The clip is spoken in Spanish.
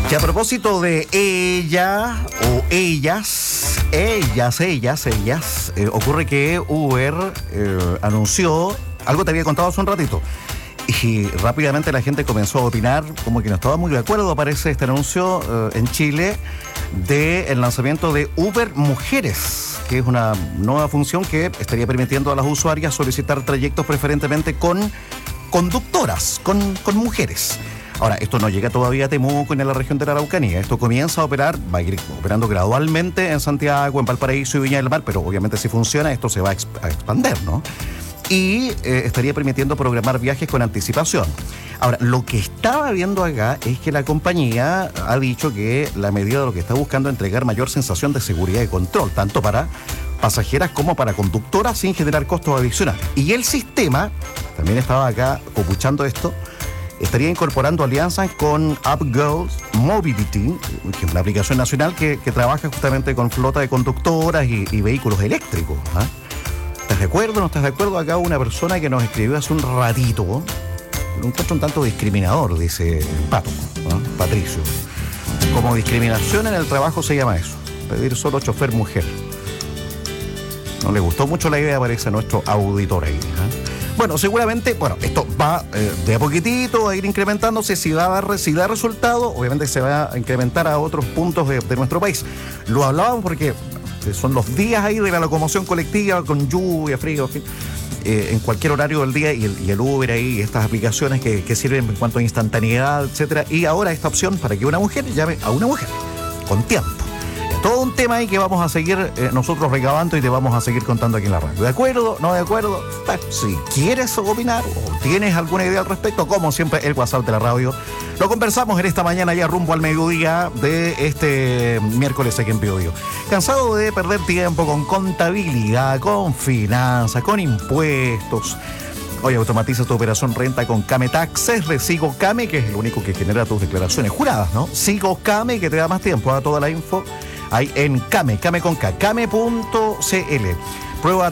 Y a propósito de ella o ellas, ocurre que Uber anunció, algo te había contado hace un ratito, y rápidamente la gente comenzó a opinar, como que no estaba muy de acuerdo, aparece este anuncio en Chile del lanzamiento de Uber Mujeres, que es una nueva función que estaría permitiendo a las usuarias solicitar trayectos preferentemente con conductoras, con mujeres. Ahora, esto no llega todavía a Temuco ni a la región de la Araucanía. Esto comienza a operar, va a ir operando gradualmente en Santiago, en Valparaíso y Viña del Mar, pero obviamente si funciona esto se va a expandir, ¿no? Y estaría permitiendo programar viajes con anticipación. Ahora, lo que estaba viendo acá es que la compañía ha dicho que la medida de lo que está buscando es entregar mayor sensación de seguridad y control, tanto para pasajeras como para conductoras, sin generar costos adicionales. Y el sistema, también estaba acá copuchando esto, estaría incorporando alianzas con UpGo Mobility, que es una aplicación nacional que trabaja justamente con flota de conductoras y vehículos eléctricos. ¿Estás de acuerdo o no estás de acuerdo? Acá una persona que nos escribió hace un ratito, lo encuentro un tanto discriminador, dice Pato, Patricio. Como discriminación en el trabajo se llama eso, pedir solo chofer mujer. No le gustó mucho la idea, parece, a nuestro auditor ahí. Bueno, seguramente, esto va de a poquitito a ir incrementándose. Si da resultado, obviamente se va a incrementar a otros puntos de nuestro país. Lo hablábamos porque son los días ahí de la locomoción colectiva, con lluvia, frío, en fin, en cualquier horario del día, y el Uber ahí, estas aplicaciones que sirven en cuanto a instantaneidad, etcétera. Y ahora esta opción para que una mujer llame a una mujer con tiempo. Todo un tema ahí que vamos a seguir nosotros recabando y te vamos a seguir contando aquí en la radio. ¿De acuerdo? ¿No de acuerdo? Bueno, si quieres opinar o tienes alguna idea al respecto, como siempre, el WhatsApp de la radio. Lo conversamos en esta mañana ya rumbo al mediodía de este miércoles aquí en Biobío. ¿Cansado de perder tiempo con contabilidad, con finanzas, con impuestos? Oye, automatiza tu operación renta con Kame Taxes de Sigo Kame, que es el único que genera tus declaraciones juradas, ¿no? Sigo Kame, que te da más tiempo a toda la info. Hay en Kame con K, kame.cl. Prueba